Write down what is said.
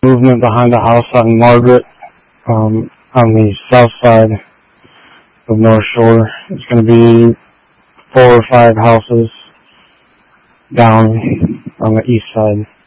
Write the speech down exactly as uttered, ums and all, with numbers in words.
movement behind the house on Margaret, um, on the south side of North Shore. It's going to be four or five houses down on the east side.